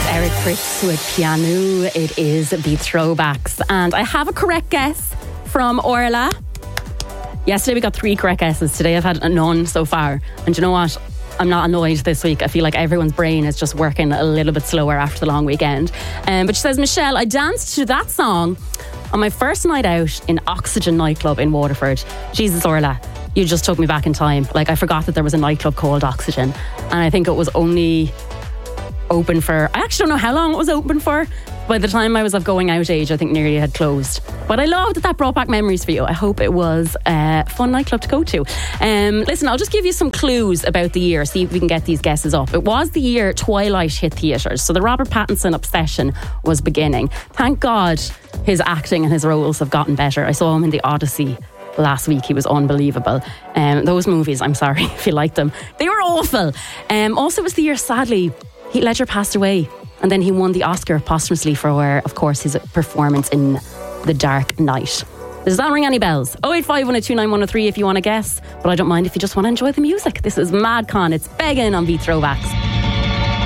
Eric Prydz with Piano. It is the Throwbacks. And I have a correct guess from Orla. Yesterday we got 3 correct guesses. Today I've had none so far. And you know what? I'm not annoyed this week. I feel like everyone's brain is just working a little bit slower after the long weekend. But she says, Michelle, I danced to that song on my first night out in Oxygen nightclub in Waterford. Jesus, Orla, you just took me back in time. Like, I forgot that there was a nightclub called Oxygen. And I think it was only open for, I actually don't know how long it was open for. By the time I was of going out age, I think nearly had closed. But I love that brought back memories for you. I hope it was a fun nightclub to go to. Listen, I'll just give you some clues about the year, see if we can get these guesses up. It was the year Twilight hit theatres, so the Robert Pattinson obsession was beginning. Thank God his acting and his roles have gotten better. I saw him in The Odyssey last week. He was unbelievable. Those movies, I'm sorry if you liked them, they were awful. Also, it was the year, sadly, Heath Ledger passed away, and then he won the Oscar posthumously for, of course, his performance in The Dark Knight. Does that ring any bells? 085 102 9103 if you want to guess, but I don't mind if you just want to enjoy the music. This is Madcon. It's Beggin' on Beat Throwbacks.